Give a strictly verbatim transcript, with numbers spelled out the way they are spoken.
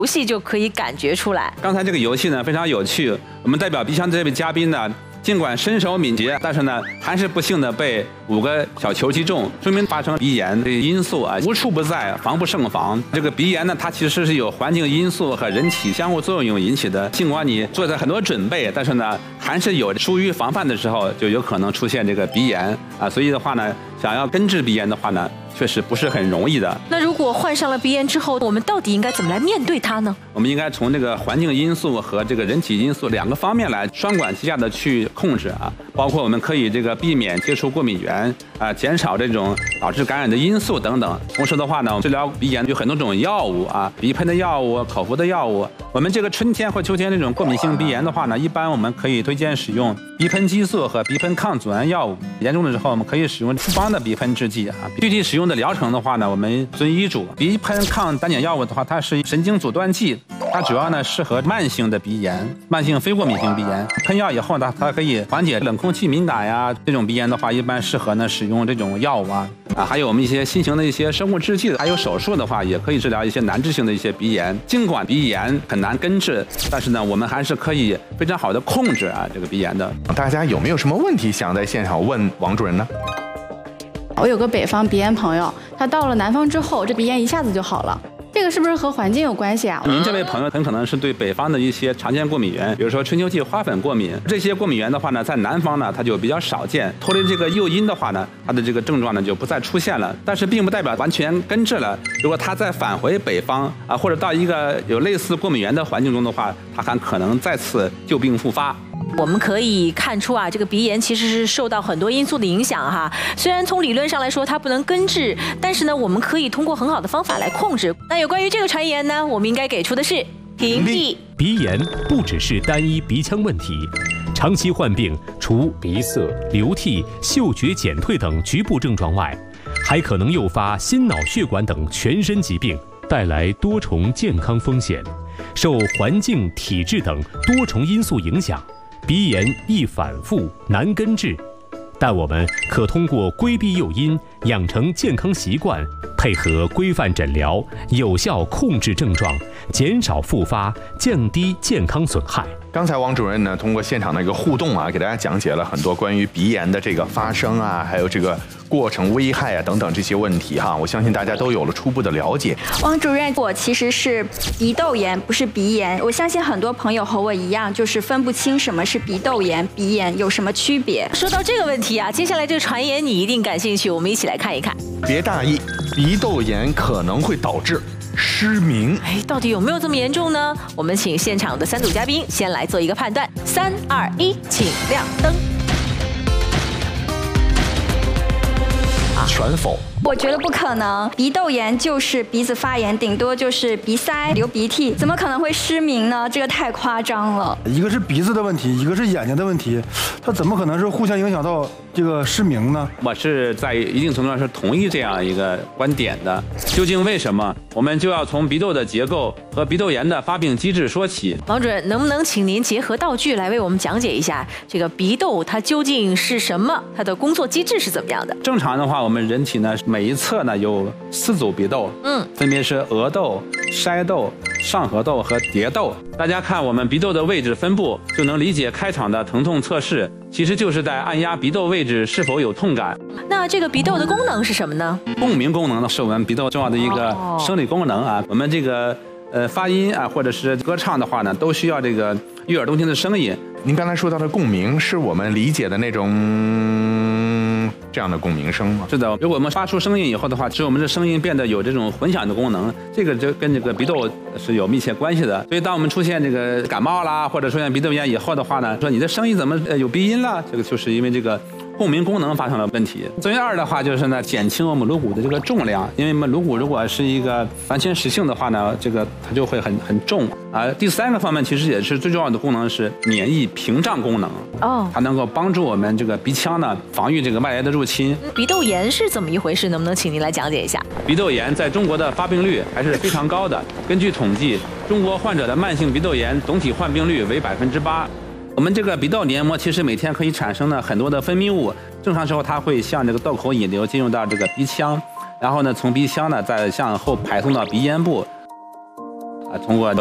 游戏就可以感觉出来。 刚才这个游戏呢非常有趣，我们代表鼻腔这位嘉宾呢，尽管身手敏捷，但是呢还是不幸的被五个小球击中，说明发生鼻炎的因素啊无处不在，防不胜防。这个鼻炎呢，它其实是有环境因素和人体相互作用引起的。尽管你做了很多准备，但是呢还是有疏于防范的时候，就有可能出现这个鼻炎啊。所以的话呢，想要根治鼻炎的话呢，确实不是很容易的。 那如果患上了鼻炎之后，我们到底应该怎么来面对它呢？ 我们应该从这个环境因素和这个人体因素两个方面来双管齐下的去控制啊，包括我们可以这个避免接触过敏源啊，减少这种导致感染的因素等等。同时的话呢，治疗鼻炎有很多种药物啊，鼻喷的药物、口服的药物。我们这个春天或秋天这种过敏性鼻炎的话呢，一般我们可以推荐使用鼻喷激素和鼻喷抗组胺药物。严重的时候，我们可以使用复方的鼻喷制剂啊。具体使用的疗程的话呢，我们遵医嘱。鼻喷抗单碱药物的话，它是神经阻断剂，它主要呢适合慢性的鼻炎、慢性非过敏性鼻炎。喷药以后呢，它可以缓解冷空气敏感呀，这种鼻炎的话，一般适合呢使用这种药物啊。啊，还有我们一些新型的一些生物制剂，还有手术的话，也可以治疗一些难治性的一些鼻炎。尽管鼻炎很难根治，但是呢，我们还是可以非常好的控制啊这个鼻炎的。 大家有没有什么问题想在现场问王主任呢？ 我有个北方鼻炎朋友，他到了南方之后，这鼻炎一下子就好了。这个是不是和环境有关系啊？ 您这位朋友很可能是对北方的一些常见过敏源，比如说春秋季花粉过敏。这些过敏源的话呢，在南方呢它就比较少见。脱离这个诱因的话呢，它的这个症状呢就不再出现了。但是并不代表完全根治了。如果他再返回北方啊，或者到一个有类似过敏源的环境中的话，他还可能再次旧病复发。 我们可以看出啊，这个鼻炎其实是受到很多因素的影响哈。虽然从理论上来说它不能根治，但是呢，我们可以通过很好的方法来控制。那有关于这个传言呢，我们应该给出的是屏蔽。 鼻炎不只是单一鼻腔问题，长期患病，除鼻塞、流涕、嗅觉减退等局部症状外，还可能诱发心脑血管等全身疾病，带来多重健康风险。受环境、体质等多重因素影响，鼻炎易反复，难根治，但我们可通过规避诱因，养成健康习惯，配合规范诊疗，有效控制症状，减少复发，降低健康损害。 刚才王主任呢，通过现场的一个互动啊，给大家讲解了很多关于鼻炎的这个发生啊，还有这个过程、危害啊等等这些问题哈，我相信大家都有了初步的了解。 王主任，我其实是鼻窦炎，不是鼻炎。我相信很多朋友和我一样，就是分不清什么是鼻窦炎、鼻炎有什么区别。 说到这个问题啊，接下来这个传言你一定感兴趣，我们一起来看一看。 别大意，鼻窦炎可能会导致失明。 哎，到底有没有这么严重呢？我们请现场的三组嘉宾先来做一个判断。三二一，请亮灯。 全否。 我觉得不可能，鼻窦炎就是鼻子发炎，顶多就是鼻塞、流鼻涕，怎么可能会失明呢？这个太夸张了。 一个是鼻子的问题，一个是眼睛的问题，它怎么可能是互相影响到这个失明呢？ 我是在一定程度上是同意这样一个观点的。究竟为什么？我们就要从鼻窦的结构和鼻窦炎的发病机制说起。 王主任，能不能请您结合道具来为我们讲解一下这个鼻窦它究竟是什么？它的工作机制是怎么样的？ 正常的话，我们人体呢每一侧呢有四组鼻窦，嗯，分别是额窦、筛窦、上颌窦和蝶窦。大家看我们鼻窦的位置分布，就能理解开场的疼痛测试其实就是在按压鼻窦位置是否有痛感。 那这个鼻窦的功能是什么呢？ 共鸣功能呢，是我们鼻窦重要的一个生理功能啊。我们这个呃发音啊，或者是歌唱的话呢，都需要这个悦耳动听的声音。 您刚才说到的共鸣，是我们理解的那种这样的共鸣声吗？ 是的，如果我们发出声音以后的话，使我们的声音变得有这种混响的功能，这个就跟这个鼻窦是有密切关系的。所以当我们出现这个感冒啦，或者出现鼻窦炎以后的话呢，说你的声音怎么有鼻音了，这个就是因为这个共鸣功能发生了问题。最二的话就是呢，减轻我们颅骨的这个重量，因为我们颅骨如果是一个完全实性的话呢，这个它就会很很重啊。第三个方面其实也是最重要的功能是免疫屏障功能哦，它能够帮助我们这个鼻腔呢防御这个外来的入侵。 鼻窦炎是怎么一回事？能不能请您来讲解一下？ 鼻窦炎在中国的发病率还是非常高的。根据统计，中国患者的慢性鼻窦炎总体患病率为百分之八。我们这个鼻窦黏膜其实每天可以产生呢很多的分泌物，正常时候它会向这个窦口引流进入到这个鼻腔，然后呢从鼻腔呢再向后排送到鼻咽部。 啊，通过